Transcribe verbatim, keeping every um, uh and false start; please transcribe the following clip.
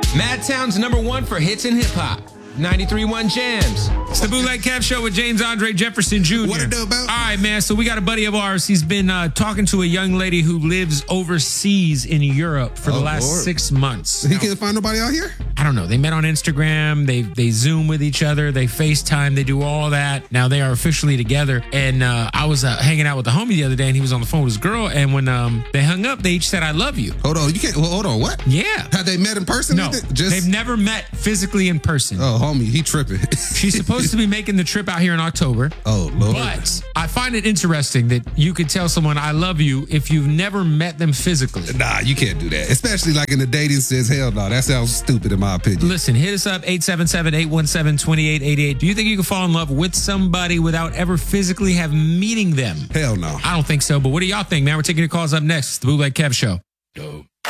Madtown's number one for hits and hip hop. ninety-three point one Jams. It's the Bootleg Kev Show with James Andre Jefferson Junior What it do about? All right, man. So we got a buddy of ours. He's been uh, talking to a young lady who lives overseas in Europe for the Oh, last Lord. six months. He Now, can't find nobody out here? I don't know. They met on Instagram. They they Zoom with each other. They FaceTime. They do all that. Now they are officially together. And uh, I was uh, hanging out with the homie the other day, and he was on the phone with his girl. And when um, they hung up, they each said, "I love you." Hold on. You can't. Well, hold on. What? Yeah. Have they met in person? No, Just. they've never met physically in person. Oh, homie, he tripping. She's supposed to be making the trip out here in October. Oh, Lord. But I find it interesting that you could tell someone I love you if you've never met them physically. Nah, you can't do that. Especially like in the dating says, hell no. That sounds stupid in my opinion. Listen, hit us up, eight seven seven, eight one seven, two eight eight eight. Do you think you can fall in love with somebody without ever physically have meeting them? Hell no. I don't think so, but what do y'all think, man? We're taking your calls up next. It's the Bootleg Kev Show.